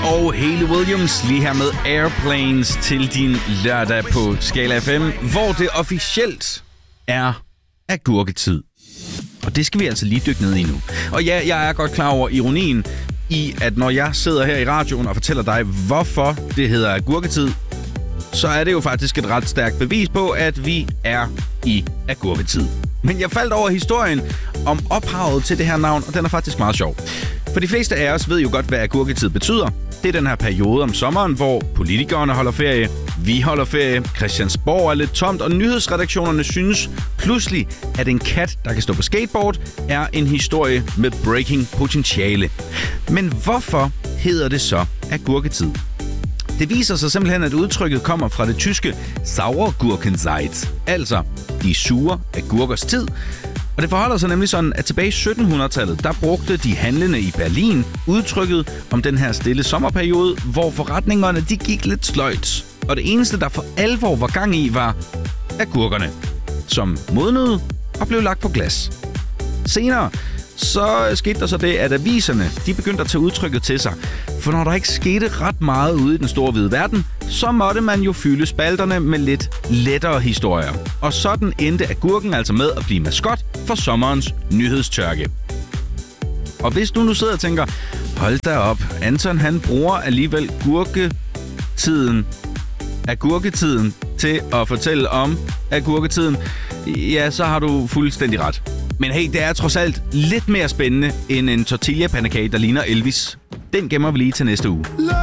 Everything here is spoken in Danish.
og Hayley Williams lige her med Airplanes til din lørdag på Skala FM, hvor det officielt er agurketid. Og det skal vi altså lige dykke ned i nu. Og ja, jeg er godt klar over ironien i, at når jeg sidder her i radioen og fortæller dig, hvorfor det hedder agurketid, så er det jo faktisk et ret stærkt bevis på, at vi er i agurketid. Men jeg faldt over historien om ophavet til det her navn, og den er faktisk meget sjov. For de fleste af os ved jo godt, hvad agurketid betyder. Det er den her periode om sommeren, hvor politikerne holder ferie, vi holder ferie, Christiansborg er lidt tomt, og nyhedsredaktionerne synes pludselig, at en kat, der kan stå på skateboard, er en historie med breaking potentiale. Men hvorfor hedder det så agurketid? Det viser sig simpelthen, at udtrykket kommer fra det tyske Sauergurkenzeit, altså de sure agurkers tid. Og det forholder sig nemlig sådan, at tilbage i 1700-tallet, der brugte de handlende i Berlin udtrykket om den her stille sommerperiode, hvor forretningerne de gik lidt sløjt. Og det eneste, der for alvor var gang i, var agurkerne, som modnede og blev lagt på glas. Senere så skete der så det, at aviserne de begyndte at tage udtrykket til sig. For når der ikke skete ret meget ude i den store hvide verden, så måtte man jo fylde spalterne med lidt lettere historier. Og sådan endte agurken altså med at blive maskot for sommerens nyhedstørke. Og hvis du nu sidder og tænker, hold da op, Anton han bruger alligevel agurketiden til at fortælle om agurketiden, ja, så har du fuldstændig ret. Men hey, det er trods alt lidt mere spændende end en tortilla-pandekage, der ligner Elvis. Den gemmer vi lige til næste uge.